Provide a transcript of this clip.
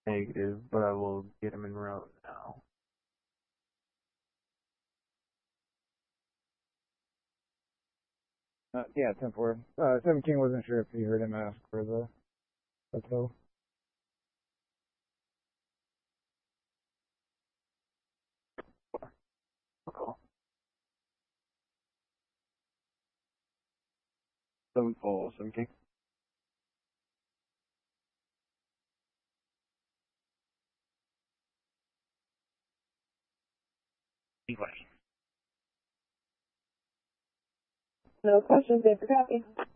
Negative, but I will get him in route now. Yeah, 10-4. 17 wasn't sure if you heard him ask for the total. Cool. 7-4, 17. No questions, they for copy.